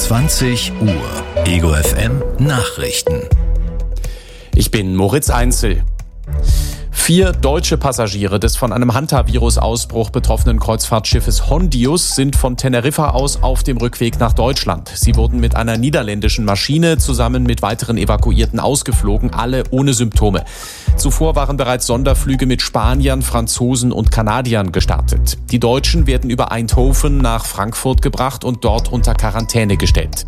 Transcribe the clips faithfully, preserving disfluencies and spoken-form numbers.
zwanzig Uhr. Ego F M Nachrichten. Ich bin Moritz Einzel. Vier deutsche Passagiere des von einem Hantavirus-Ausbruch betroffenen Kreuzfahrtschiffes Hondius sind von Teneriffa aus auf dem Rückweg nach Deutschland. Sie wurden mit einer niederländischen Maschine zusammen mit weiteren Evakuierten ausgeflogen, alle ohne Symptome. Zuvor waren bereits Sonderflüge mit Spaniern, Franzosen und Kanadiern gestartet. Die Deutschen werden über Eindhoven nach Frankfurt gebracht und dort unter Quarantäne gestellt.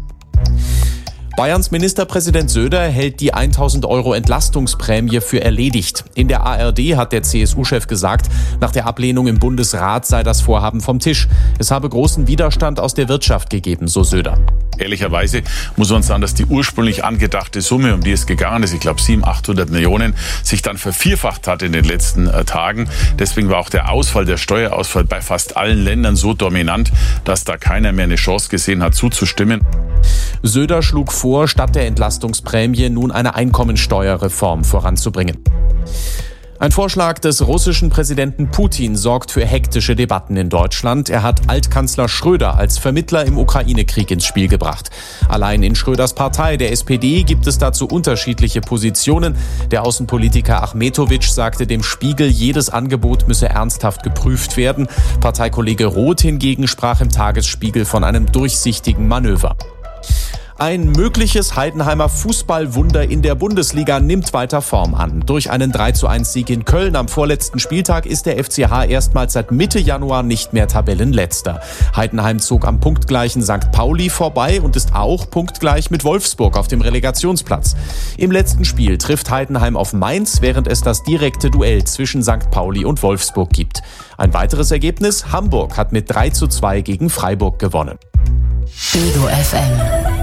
Bayerns Ministerpräsident Söder hält die tausend Euro Entlastungsprämie für erledigt. In der A R D hat der C S U-Chef gesagt, nach der Ablehnung im Bundesrat sei das Vorhaben vom Tisch. Es habe großen Widerstand aus der Wirtschaft gegeben, so Söder. Ehrlicherweise muss man sagen, dass die ursprünglich angedachte Summe, um die es gegangen ist, ich glaube siebenhundert, achthundert Millionen, sich dann vervierfacht hat in den letzten äh, Tagen. Deswegen war auch der Ausfall, der Steuerausfall bei fast allen Ländern so dominant, dass da keiner mehr eine Chance gesehen hat, zuzustimmen. Söder schlug vor, statt der Entlastungsprämie nun eine Einkommensteuerreform voranzubringen. Ein Vorschlag des russischen Präsidenten Putin sorgt für hektische Debatten in Deutschland. Er hat Altkanzler Schröder als Vermittler im Ukraine-Krieg ins Spiel gebracht. Allein in Schröders Partei, der S P D, gibt es dazu unterschiedliche Positionen. Der Außenpolitiker Achmetowitsch sagte dem Spiegel, jedes Angebot müsse ernsthaft geprüft werden. Parteikollege Roth hingegen sprach im Tagesspiegel von einem durchsichtigen Manöver. Ein mögliches Heidenheimer Fußballwunder in der Bundesliga nimmt weiter Form an. Durch einen drei zu eins Sieg in Köln am vorletzten Spieltag ist der F C H erstmals seit Mitte Januar nicht mehr Tabellenletzter. Heidenheim zog am punktgleichen Sankt Pauli vorbei und ist auch punktgleich mit Wolfsburg auf dem Relegationsplatz. Im letzten Spiel trifft Heidenheim auf Mainz, während es das direkte Duell zwischen Sankt Pauli und Wolfsburg gibt. Ein weiteres Ergebnis: Hamburg hat mit drei zu zwei gegen Freiburg gewonnen. Ego F M